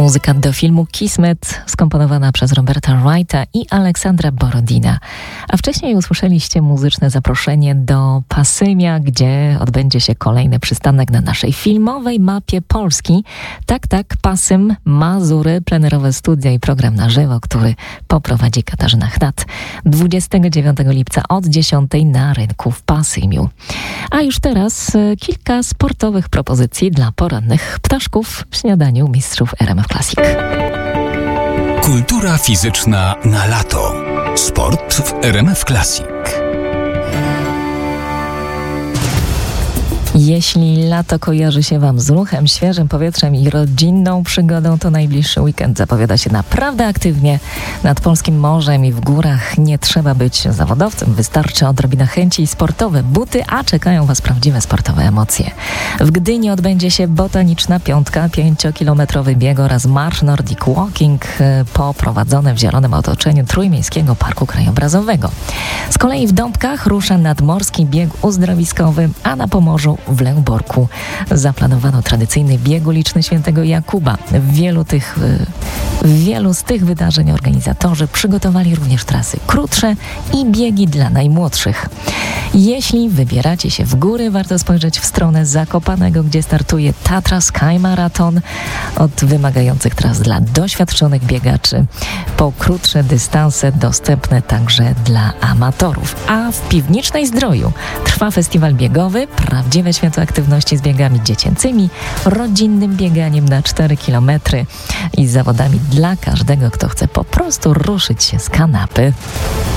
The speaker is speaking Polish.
Muzyka do filmu Kismet, skomponowana przez Roberta Wrighta i Aleksandra Borodina. A wcześniej usłyszeliście muzyczne zaproszenie do Pasymia, gdzie odbędzie się kolejny przystanek na naszej filmowej mapie Polski. Tak, Pasym, Mazury, plenerowe studia i program na żywo, który poprowadzi Katarzyna Chnat 29 lipca od 10 na rynku w Pasymiu. A już teraz kilka sportowych propozycji dla porannych ptaszków w śniadaniu mistrzów RMF Classic. Kultura fizyczna na lato. Sport w RMF Classic. Jeśli lato kojarzy się Wam z ruchem, świeżym powietrzem i rodzinną przygodą, to najbliższy weekend zapowiada się naprawdę aktywnie. Nad polskim morzem i w górach nie trzeba być zawodowcem, wystarczy odrobina chęci i sportowe buty, a czekają Was prawdziwe sportowe emocje. W Gdyni odbędzie się Botaniczna Piątka, 5-kilometrowy bieg oraz marsz Nordic Walking poprowadzone w zielonym otoczeniu Trójmiejskiego Parku Krajobrazowego. Z kolei w Dąbkach rusza nadmorski bieg uzdrowiskowy, a na Pomorzu w Lęborku zaplanowano tradycyjny bieg uliczny Świętego Jakuba. W wielu z tych wydarzeń organizatorzy przygotowali również trasy krótsze i biegi dla najmłodszych. Jeśli wybieracie się w góry, warto spojrzeć w stronę Zakopanego, gdzie startuje Tatra Sky Marathon, od wymagających tras dla doświadczonych biegaczy po krótsze dystanse dostępne także dla amatorów. A w Piwnicznej Zdroju trwa festiwal biegowy, prawdziwe święto aktywności z biegami dziecięcymi, rodzinnym bieganiem na 4 km i zawodami dla każdego, kto chce po prostu ruszyć się z kanapy.